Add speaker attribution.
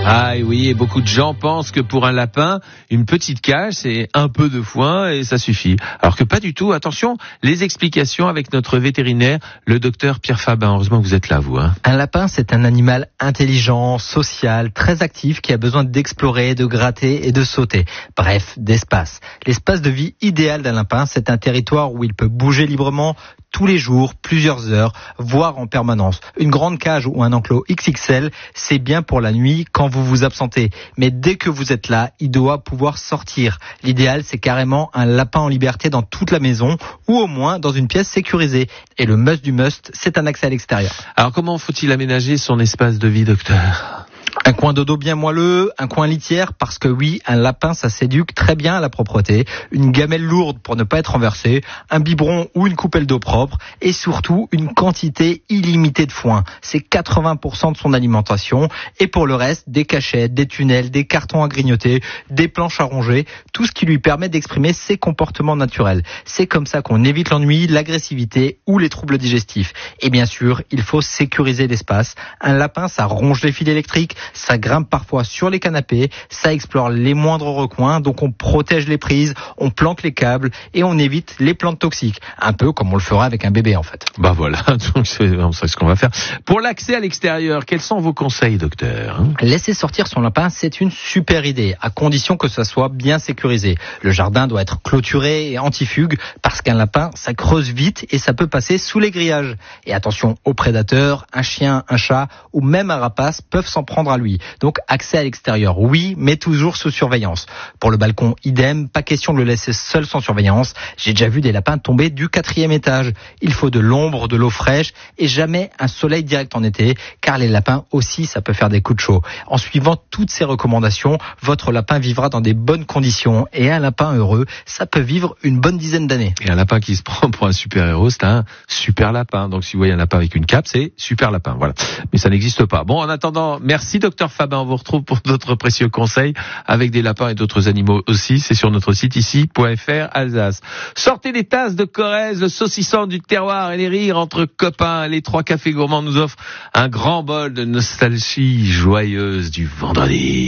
Speaker 1: Ah oui, et beaucoup de gens pensent que pour un lapin, une petite cage, c'est un peu de foin et ça suffit. Alors que pas du tout. Attention, les explications avec notre vétérinaire, le docteur Pierre Fabin. Heureusement que vous êtes là, vous.
Speaker 2: Un lapin, c'est un animal intelligent, social, très actif, qui a besoin d'explorer, de gratter et de sauter. Bref, d'espace. L'espace de vie idéal d'un lapin, c'est un territoire où il peut bouger librement, tous les jours, plusieurs heures, voire en permanence. Une grande cage ou un enclos XXL, c'est bien pour la nuit quand vous vous absentez. Mais dès que vous êtes là, il doit pouvoir sortir. L'idéal, c'est carrément un lapin en liberté dans toute la maison ou au moins dans une pièce sécurisée. Et le must du must, c'est un accès à l'extérieur.
Speaker 1: Alors comment faut-il aménager son espace de vie, docteur ?
Speaker 2: Un coin dodo bien moelleux, un coin litière, parce que oui, un lapin, ça s'éduque très bien à la propreté, une gamelle lourde pour ne pas être renversée, un biberon ou une coupelle d'eau propre, et surtout une quantité illimitée de foin. C'est 80% de son alimentation, et pour le reste, des cachettes, des tunnels, des cartons à grignoter, des planches à ronger, tout ce qui lui permet d'exprimer ses comportements naturels. C'est comme ça qu'on évite l'ennui, l'agressivité ou les troubles digestifs. Et bien sûr, il faut sécuriser l'espace. Un lapin, ça ronge les fils électriques, ça grimpe parfois sur les canapés, ça explore les moindres recoins, donc on protège les prises, on planque les câbles et on évite les plantes toxiques. Un peu comme on le fera avec un bébé en fait.
Speaker 1: Bah voilà, donc c'est ce qu'on va faire. Pour l'accès à l'extérieur, quels sont vos conseils, docteur ?
Speaker 2: Laisser sortir son lapin, c'est une super idée, à condition que ça soit bien sécurisé. Le jardin doit être clôturé et antifugue, parce qu'un lapin, ça creuse vite et ça peut passer sous les grillages. Et attention aux prédateurs, un chien, un chat ou même un rapace peuvent s'en prendre à lui. Donc accès à l'extérieur, oui, mais toujours sous surveillance. Pour le balcon, idem, pas question de le laisser seul sans surveillance. J'ai déjà vu des lapins tomber du 4e étage. Il faut de l'ombre, de l'eau fraîche et jamais un soleil direct en été, car les lapins aussi, ça peut faire des coups de chaud. En suivant toutes ces recommandations, votre lapin vivra dans des bonnes conditions et un lapin heureux, ça peut vivre une bonne dizaine d'années.
Speaker 1: Et un lapin qui se prend pour un super-héros, c'est un super lapin. Donc si vous voyez un lapin avec une cape, c'est super lapin. Voilà. Mais ça n'existe pas. Bon, en attendant, merci docteur Fabin. On vous retrouve pour d'autres précieux conseils avec des lapins et d'autres animaux aussi. C'est sur notre site ici.fr Alsace. Sortez les tasses de Corrèze, le saucisson du terroir et les rires entre copains. Les 3 cafés gourmands nous offrent un grand bol de nostalgie joyeuse du vendredi.